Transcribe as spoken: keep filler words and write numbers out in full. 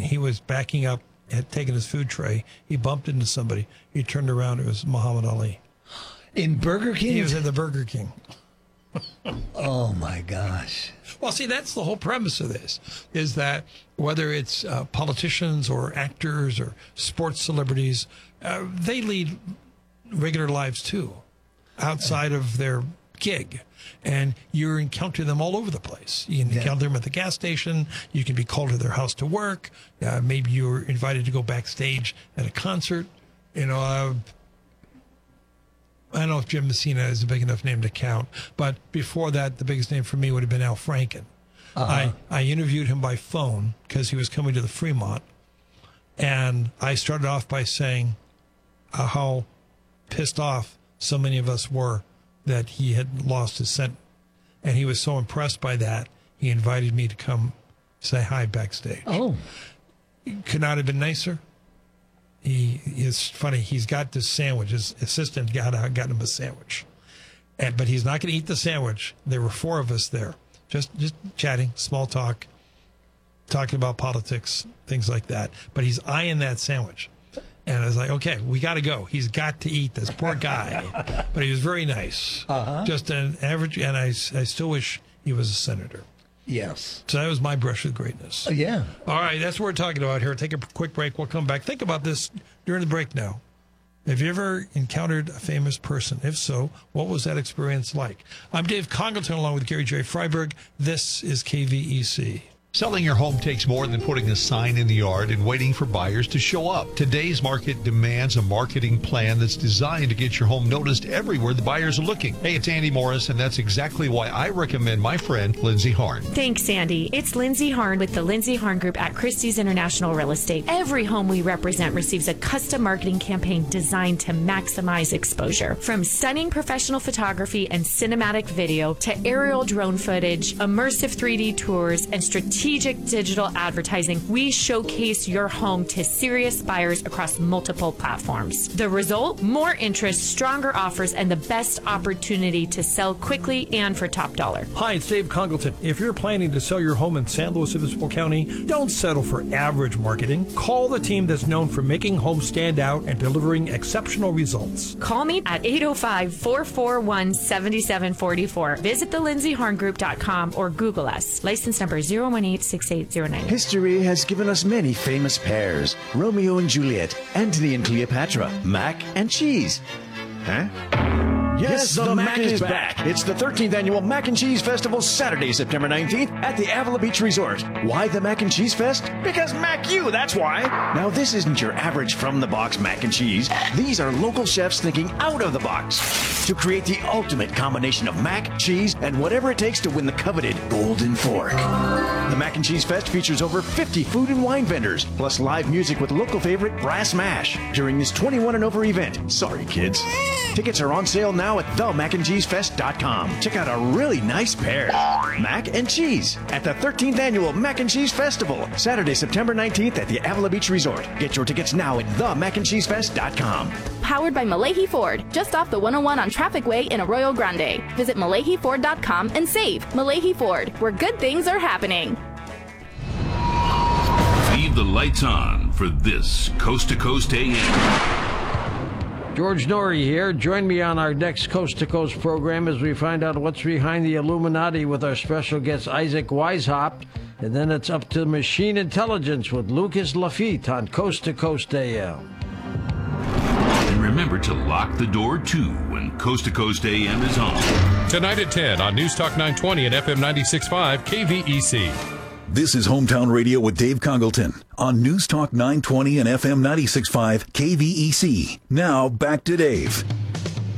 he was backing up, had taken his food tray. He bumped into somebody. He turned around. It was Muhammad Ali. In Burger King? He was in the Burger King. Oh, my gosh. Well, see, that's the whole premise of this, is that whether it's uh, politicians or actors or sports celebrities, uh, they lead regular lives, too, outside of their gig. And you encounter them all over the place. You can yeah. encounter them at the gas station. You can be called to their house to work. Uh, maybe you're invited to go backstage at a concert. You know, uh, I don't know if Jim Messina is a big enough name to count, but before that, the biggest name for me would have been Al Franken. Uh-huh. I, I interviewed him by phone because he was coming to the Fremont, and I started off by saying uh, how pissed off so many of us were that he had lost his scent, and he was so impressed by that, he invited me to come say hi backstage. Oh. Could not have been nicer. He is funny. He's got this sandwich. His assistant got out, got him a sandwich, and but he's not going to eat the sandwich. There were four of us there, just just chatting, small talk, talking about politics, things like that. But he's eyeing that sandwich, and I was like, okay, we got to go. He's got to eat this, poor guy. But he was very nice, uh-huh. just an average. And I, I still wish he was a senator. Yes. So that was my brush with greatness. Uh, yeah. All right, that's what we're talking about here. Take a quick break. We'll come back. Think about this during the break now. Have you ever encountered a famous person? If so, what was that experience like? I'm Dave Congleton along with Gary J. Freiberg. This is K V E C. Selling your home takes more than putting a sign in the yard and waiting for buyers to show up. Today's market demands a marketing plan that's designed to get your home noticed everywhere the buyers are looking. Hey, it's Andy Morris, and that's exactly why I recommend my friend Lindsay Harn. Thanks, Andy. It's Lindsay Harn with the Lindsay Harn Group at Christie's International Real Estate. Every home we represent receives a custom marketing campaign designed to maximize exposure. From stunning professional photography and cinematic video to aerial drone footage, immersive three D tours, and strategic Strategic digital advertising, we showcase your home to serious buyers across multiple platforms. The result? More interest, stronger offers, and the best opportunity to sell quickly and for top dollar. Hi, it's Dave Congleton. If you're planning to sell your home in San Luis Obispo County, don't settle for average marketing. Call the team that's known for making homes stand out and delivering exceptional results. Call me at eight oh five, four four one, seven seven four four. Visit the lindsay harn group dot com or Google us. License number zero one eight six eight zero nine. History has given us many famous pairs. Romeo and Juliet, Antony and Cleopatra, mac and cheese. Huh? Yes, the, the Mac, Mac is back. back. It's the thirteenth Annual Mac and Cheese Festival, Saturday, September nineteenth at the Avila Beach Resort. Why the Mac and Cheese Fest? Because Mac you, that's why. Now, this isn't your average from-the-box mac and cheese. These are local chefs thinking out of the box to create the ultimate combination of mac, cheese, and whatever it takes to win the coveted Golden Fork. The Mac and Cheese Fest features over fifty food and wine vendors, plus live music with local favorite Brass Mash during this twenty-one and over event. Sorry, kids. Tickets are on sale now at the mac and cheese fest dot com. Check out a really nice pair. Mac and cheese at the thirteenth Annual Mac and Cheese Festival, Saturday, September nineteenth at the Avila Beach Resort. Get your tickets now at the mac and cheese fest dot com. Powered by Malahi Ford, just off the one oh one on Traffic Way in Arroyo Grande. Visit malahi ford dot com and save. Malahi Ford, where good things are happening. Leave the lights on for this Coast to Coast A M. George Norrie here. Join me on our next Coast to Coast program as we find out what's behind the Illuminati with our special guest Isaac Weishaupt. And then it's up to machine intelligence with Lucas Lafitte on Coast to Coast A M. And remember to lock the door, too, when Coast to Coast A M is on. Tonight at ten on News Talk nine twenty and F M ninety-six point five K V E C. This is Hometown Radio with Dave Congleton on News Talk nine twenty and F M ninety-six point five K V E C. Now, back to Dave.